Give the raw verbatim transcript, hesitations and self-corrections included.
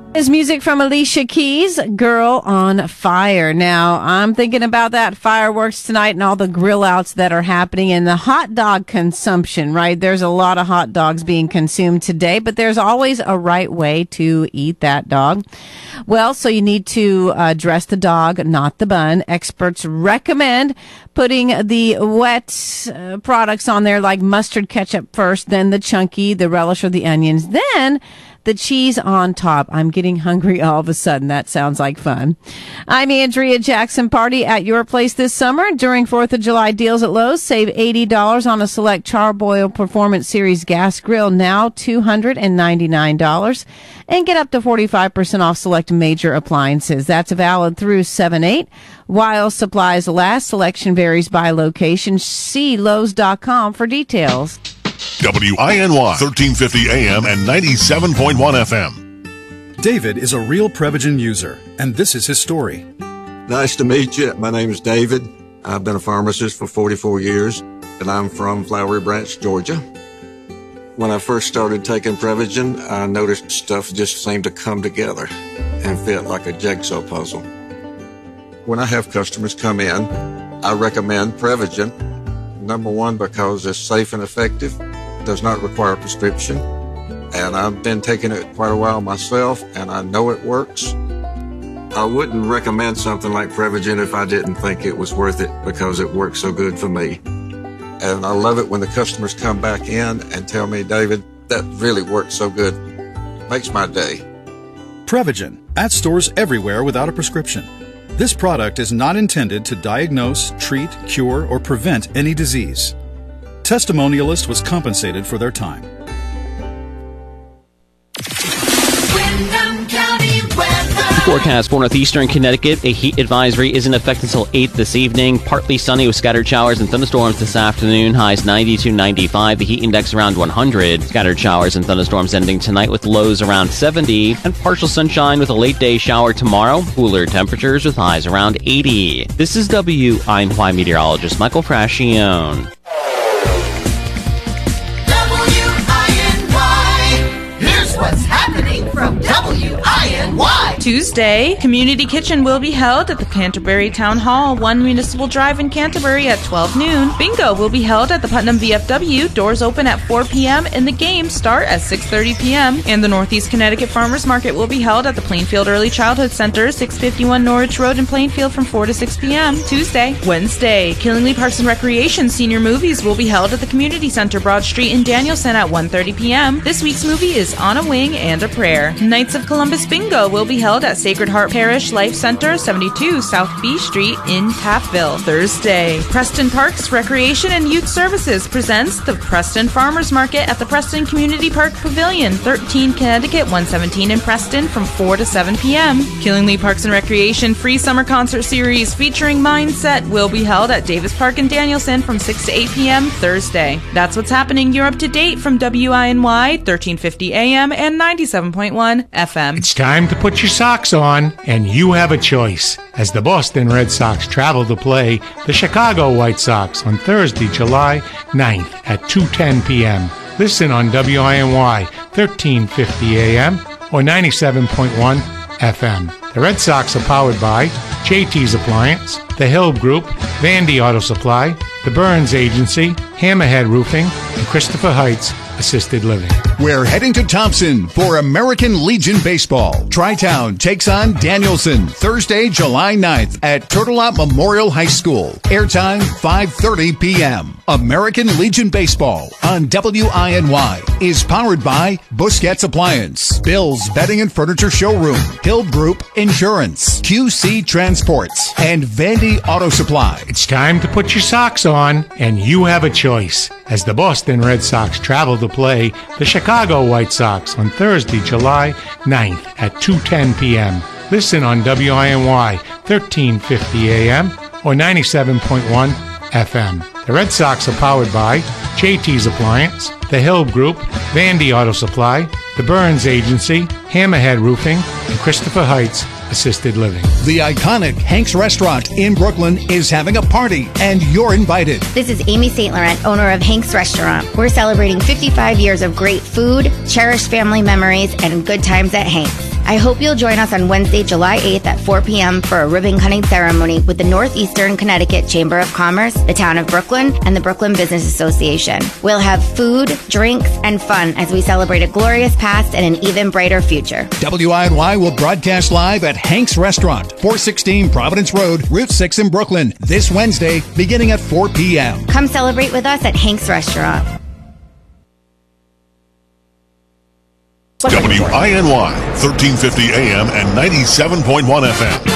Is music from Alicia Keys, Girl on Fire. Now, I'm thinking about that fireworks tonight and all the grill outs that are happening and the hot dog consumption, right? There's a lot of hot dogs being consumed today, but there's always a right way to eat that dog. Well, so you need to uh, dress the dog, not the bun. Experts recommend putting the wet uh, products on there like mustard ketchup first, then the chunky, the relish, or the onions, then the cheese on top. I'm getting hungry all of a sudden. That sounds like fun. I'm Andrea Jackson. Party at your place this summer during fourth of July deals at Lowe's. Save eighty dollars on a select Char-Broil Performance Series gas grill, now two hundred ninety-nine dollars. And get up to forty-five percent off select major appliances. That's valid through seven eight. While supplies last, selection varies by location. See Lowe's dot com for details. W I N Y, thirteen fifty A M and ninety-seven point one F M. David is a real Prevagen user, and this is his story. Nice to meet you. My name is David. I've been a pharmacist for forty-four years, and I'm from Flowery Branch, Georgia. When I first started taking Prevagen, I noticed stuff just seemed to come together and fit like a jigsaw puzzle. When I have customers come in, I recommend Prevagen. Number one, because it's safe and effective, does not require a prescription, and I've been taking it quite a while myself, and I know it works. I wouldn't recommend something like Prevagen if I didn't think it was worth it because it works so good for me. And I love it when the customers come back in and tell me, David, that really works so good. Makes my day. Prevagen, at stores everywhere without a prescription. This product is not intended to diagnose, treat, cure, or prevent any disease. Testimonialist was compensated for their time. Forecast for northeastern Connecticut. A heat advisory is in effect until eight this evening. Partly sunny with scattered showers and thunderstorms this afternoon. Highs ninety to ninety-five. The heat index around one hundred. Scattered showers and thunderstorms ending tonight with lows around seventy. And partial sunshine with a late day shower tomorrow. Cooler temperatures with highs around eighty. This is W I N Y meteorologist Michael Frascione. W I N Y. Here's what's happening from W I N Y. Tuesday, Community Kitchen will be held at the Canterbury Town Hall, one Municipal Drive in Canterbury at twelve noon. Bingo will be held at the Putnam V F W. Doors open at four p.m. and the games start at six thirty p.m. And the Northeast Connecticut Farmers Market will be held at the Plainfield Early Childhood Center, six fifty-one Norwich Road in Plainfield from four to six p.m. Tuesday. Wednesday, Killingly Parks and Recreation Senior Movies will be held at the Community Center, Broad Street in Danielson at one thirty p.m. This week's movie is On a Wing and a Prayer. Knights of Columbus Bingo will be held at Sacred Heart Parish Life Center, seventy-two South B Street in Tappville. Thursday, Preston Parks Recreation and Youth Services presents the Preston Farmers Market at the Preston Community Park Pavilion, thirteen Connecticut, one seventeen in Preston from four to seven p.m. Killingly Parks and Recreation Free Summer Concert Series featuring Mindset will be held at Davis Park in Danielson from six to eight p.m. Thursday. That's what's happening. You're up to date from W I N Y, thirteen fifty A M and ninety-seven point one F M. It's time to put your socks on, and you have a choice as the Boston Red Sox travel to play the Chicago White Sox on Thursday, July ninth at two ten p.m. Listen on W I N Y, thirteen fifty A M or ninety-seven point one F M. The Red Sox are powered by J T's Appliance, The Hill Group, Vandy Auto Supply, The Burns Agency, Hammerhead Roofing, and Christopher Heights Assisted Living. We're heading to Thompson for American Legion Baseball. Tri-Town takes on Danielson Thursday, July ninth at Turtelot Memorial High School. Airtime five thirty p.m. American Legion Baseball on W I N Y is powered by Busquets Appliance, Bill's Bedding and Furniture Showroom, Hill Group Insurance, Q C Transports, and Vandy Auto Supply. It's time to put your socks on, and you have a choice as the Boston Red Sox travel to play the Chicago White Sox on Thursday, July ninth at two ten p.m. Listen on W I N Y, thirteen fifty A M or ninety-seven point one F M. The Red Sox are powered by J T's Appliance, The Hill Group, Vandy Auto Supply, The Burns Agency, Hammerhead Roofing, and Christopher Heights Assisted Living. The iconic Hank's Restaurant in Brooklyn is having a party, and you're invited. This is Amy Saint Laurent, owner of Hank's Restaurant. We're celebrating fifty-five years of great food, cherished family memories, and good times at Hank's. I hope you'll join us on Wednesday, July eighth at four p.m. for a ribbon cutting ceremony with the Northeastern Connecticut Chamber of Commerce, the Town of Brooklyn, and the Brooklyn Business Association. We'll have food, drinks, and fun as we celebrate a glorious past and an even brighter future. W I N Y will broadcast live at Hank's Restaurant, four sixteen Providence Road, Route six in Brooklyn, this Wednesday, beginning at four p.m. Come celebrate with us at Hank's Restaurant. W I N Y, thirteen fifty A M and ninety-seven point one F M.